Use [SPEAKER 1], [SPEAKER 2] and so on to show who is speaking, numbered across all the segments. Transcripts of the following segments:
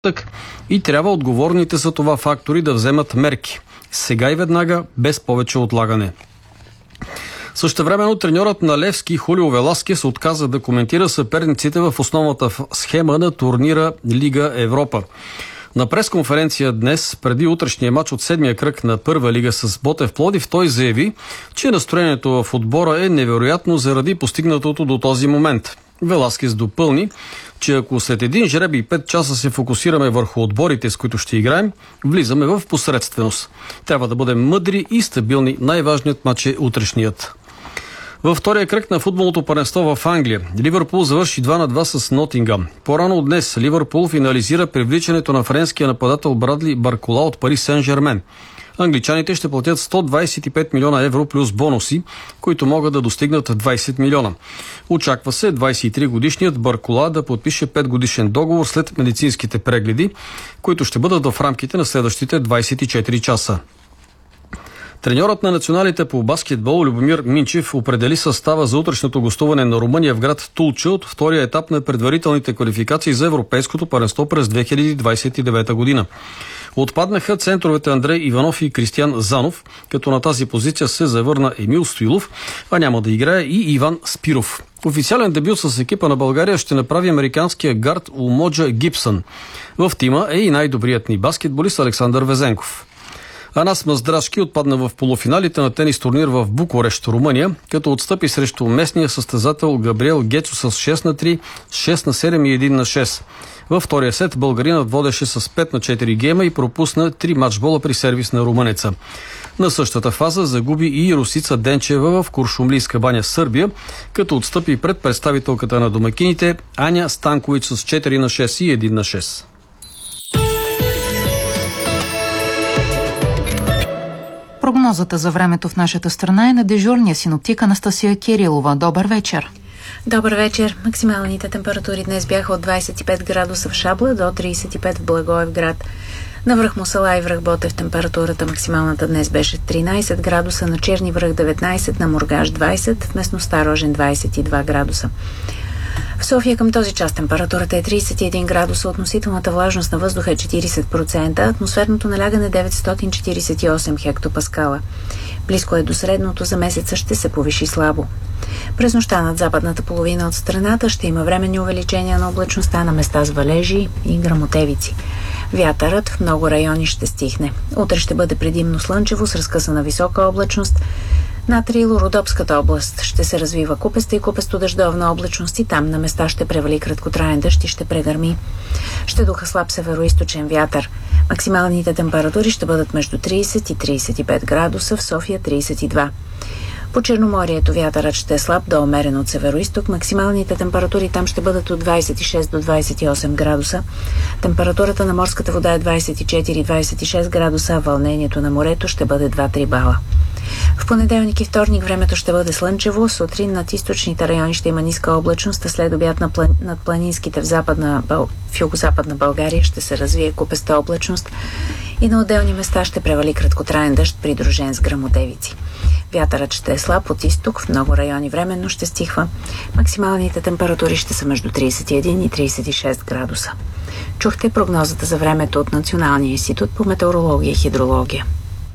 [SPEAKER 1] и трябва отговорните за това фактори да вземат мерки. Сега и веднага, без повече отлагане. Същевременно треньорът на Левски Хулио Веласкес отказа да коментира съперниците в основната схема на турнира Лига Европа. На пресконференция днес, преди утрешния матч от седмия кръг на първа лига с Ботев Пловдив, той заяви, че настроението в отбора е невероятно заради постигнатото до този момент. Веласкес допълни, че ако след един жребий и 5 часа се фокусираме върху отборите, с които ще играем, влизаме в посредственост. Трябва да бъдем мъдри и стабилни. Най-важният матч е утрешният. Във втория кръг на футболното първенство в Англия, Ливърпул завърши 2-2 с Нотингъм. По-рано днес Ливърпул финализира привличането на френския нападател Брадли Баркола от Пари Сен-Жермен. Англичаните ще платят 125 милиона евро плюс бонуси, които могат да достигнат 20 милиона. Очаква се 23-годишният Баркола да подпише 5-годишен договор след медицинските прегледи, които ще бъдат в рамките на следващите 24 часа. Треньорът на националите по баскетбол Любомир Минчев определи състава за утрешното гостуване на Румъния в град Тулча от втория етап на предварителните квалификации за Европейското първенство през 2029 година. Отпаднаха центровете Андрей Иванов и Кристиян Занов, като на тази позиция се завърна Емил Стоилов, а няма да играе и Иван Спиров. Официален дебют с екипа на България ще направи американския гард Умоджа Гибсън. В тима е и най-добрият ни баскетболист Александър Везенков. Анас Маздрашки отпадна в полуфиналите на тенис турнир в Букурещ, Румъния, като отстъпи срещу местния състезател Габриел Гецо с 6-3, 6-7 и 1-6. Във втория сет българинът водеше с 5-4 гейма и пропусна 3 матчбола при сервис на румънеца. На същата фаза загуби и Русица Денчева в Куршумлийска баня, Сърбия, като отстъпи пред представителката на домакините Аня Станкович с 4-6 и 1-6.
[SPEAKER 2] Прогнозата за времето в нашата страна е на дежурния синоптик Анастасия Кирилова. Добър вечер!
[SPEAKER 3] Добър вечер! Максималните температури днес бяха от 25 градуса в Шабла до 35 в Благоевград. На връх Мусала и връх Ботев температурата максималната днес беше 13 градуса, на Черни връх 19, на Мургаш 20, в местността Рожен 22 градуса. В София към този час температурата е 31 градуса, относителната влажност на въздуха е 40%, атмосферното налягане 948 хектопаскала. Близко е до средното, за месеца ще се повиши слабо. През нощта над западната половина от страната ще има временни увеличения на облачността, на места с валежи и гръмотевици. Вятърът в много райони ще стихне. Утре ще бъде предимно слънчево с разкъсана висока облачност. Над Рило-Родопската област ще се развива купеста и купесто-дъждовна облачност и там на места ще превали краткотраен дъжд и ще прегърми. Ще духа слаб североизточен вятър. Максималните температури ще бъдат между 30 и 35 градуса, в София 32. По Черноморието вятърът ще е слаб до умерен от североизток. Максималните температури там ще бъдат от 26 до 28 градуса. Температурата на морската вода е 24-26 градуса, а вълнението на морето ще бъде 2-3 бала. В понеделник и вторник времето ще бъде слънчево. Сутрин над източните райони ще има ниска облачност, а след обяд над планинските в югозападна България ще се развие купеста облачност и на отделни места ще превали краткотраен дъжд, придружен с гръмотевици. Вятърът ще е слаб от изток, в много райони временно ще стихва. Максималните температури ще са между 31 и 36 градуса. Чухте прогнозата за времето от Националния институт по метеорология и хидрология.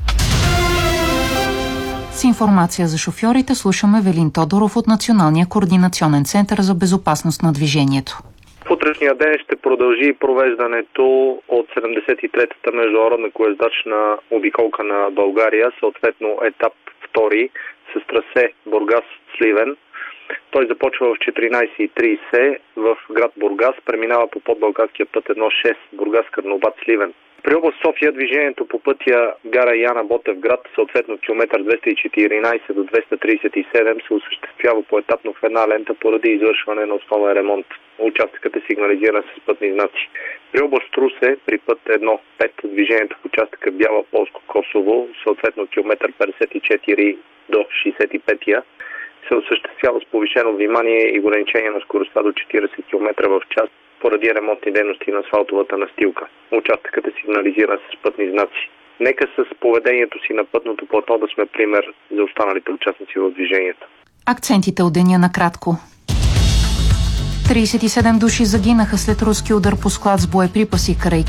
[SPEAKER 2] С информация за шофьорите слушаме Велин Тодоров от Националния координационен център за безопасност на движението.
[SPEAKER 4] В утрешния ден ще продължи провеждането от 73-та международна колездачна обиколка на България, съответно етап втори с трасе Бургас-Сливен. Той започва в 14:30 в град Бургас, преминава по подбалканския път 1-6 Бургас-Карнобат-Сливен. При област София движението по пътя гара Яна Ботевград, съответно километър 214 до 237, се осъществява поетапно в една лента поради извършване на основен ремонт. Участъкът е сигнализиран с пътни знаци. При област Русе, при път 1-5, движението в участъка Бяла Полско-Косово, съответно километър 54 до 65-я, се осъществява с повишено внимание и ограничение на скоростта до 40 км в час поради ремонтни дейности на асфалтовата настилка. Участъкът е сигнализиран с пътни знаци. Нека с поведението си на пътното платно да сме пример за останалите участници в движението.
[SPEAKER 2] Акцентите от деня накратко. 37 души загинаха след руски удар по склад с боеприпаси край